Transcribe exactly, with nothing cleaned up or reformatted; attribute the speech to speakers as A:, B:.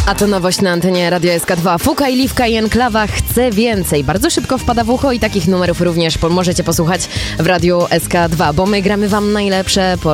A: A to nowość na antenie Radio S K dwa. Fuka i Liwka i Enklawa chce więcej. Bardzo szybko wpada w ucho i takich numerów również możecie posłuchać w Radiu S K dwa, bo my gramy wam najlepsze